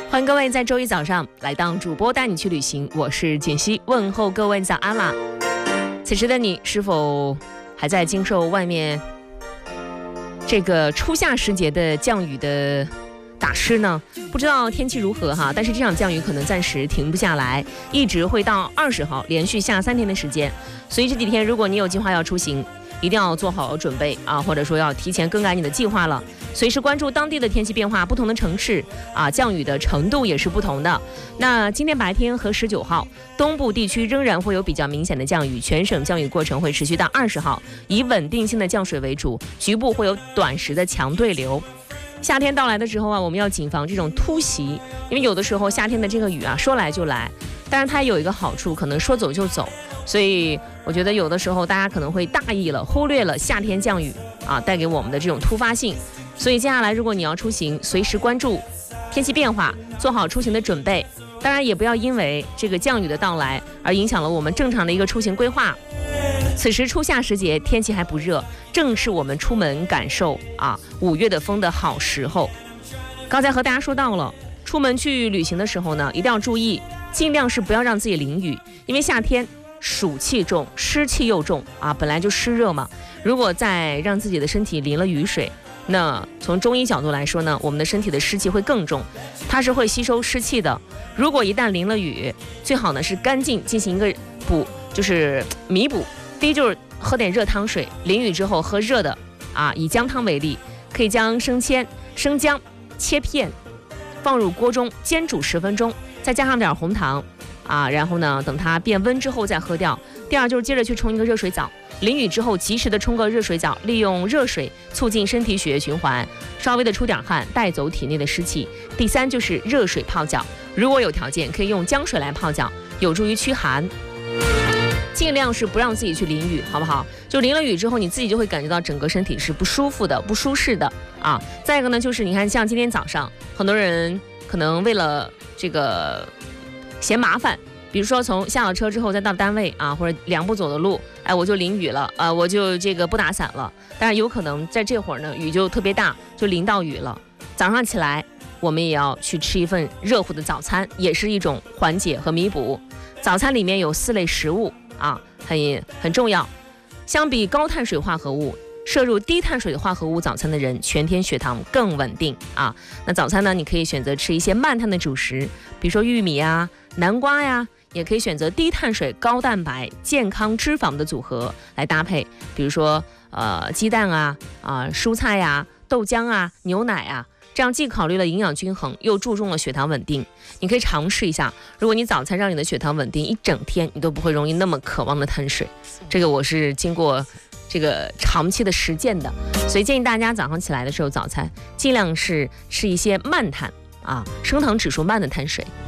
欢迎各位在周一早上来当主播带你去旅行，我是简溪，问候各位早安啦。此时的你是否还在经受外面这个初夏时节的降雨的打湿呢？不知道天气如何哈，但是这场降雨可能暂时停不下来，一直会到20号，连续下3天的时间。所以这几天如果你有计划要出行，一定要做好准备啊，或者说要提前更改你的计划了。随时关注当地的天气变化，不同的城市啊，降雨的程度也是不同的。那今天白天和19号，东部地区仍然会有比较明显的降雨，全省降雨过程会持续到20号，以稳定性的降水为主，局部会有短时的强对流。夏天到来的时候啊，我们要谨防这种突袭，因为有的时候夏天的这个雨啊，说来就来，但是它有一个好处，可能说走就走，所以我觉得有的时候大家可能会大意了，忽略了夏天降雨啊带给我们的这种突发性。所以接下来如果你要出行，随时关注天气变化，做好出行的准备，当然也不要因为这个降雨的到来而影响了我们正常的一个出行规划。此时初夏时节，天气还不热，正是我们出门感受5月的风的好时候。刚才和大家说到了，出门去旅行的时候呢，一定要注意，尽量是不要让自己淋雨，因为夏天暑气重，湿气又重本来就湿热嘛，如果再让自己的身体淋了雨水，那从中医角度来说呢，我们的身体的湿气会更重，它是会吸收湿气的。如果一旦淋了雨，最好呢是干净进行一个就是弥补。第一就是喝点热汤水，淋雨之后喝热的以姜汤为例，可以将生姜切片放入锅中煎煮10分钟，再加上点红糖然后呢等它变温之后再喝掉。第二就是接着去冲一个热水澡，淋雨之后及时的冲个热水澡，利用热水促进身体血液循环，稍微的出点汗，带走体内的湿气。第三就是热水泡脚，如果有条件可以用姜水来泡脚，有助于驱寒。尽量是不让自己去淋雨，好不好？就淋了雨之后，你自己就会感觉到整个身体是不舒服的、不舒适的再一个呢，就是你看，像今天早上，很多人可能为了这个嫌麻烦，比如说从下了车之后再到单位或者2步走的路，我就淋雨了我就这个不打伞了。但是有可能在这会儿呢，雨就特别大，就淋到雨了。早上起来，我们也要去吃一份热乎的早餐，也是一种缓解和弥补。早餐里面有4类食物很重要。相比高碳水化合物，摄入低碳水的化合物早餐的人，全天血糖更稳定那早餐呢，你可以选择吃一些慢碳的主食，比如说玉米南瓜也可以选择低碳水高蛋白健康脂肪的组合来搭配，比如说鸡蛋蔬菜豆浆牛奶这样既考虑了营养均衡，又注重了血糖稳定。你可以尝试一下，如果你早餐让你的血糖稳定，一整天你都不会容易那么渴望的碳水。这个我是经过这个长期的实践的，所以建议大家早上起来的时候，早餐尽量是吃一些慢碳升糖指数慢的碳水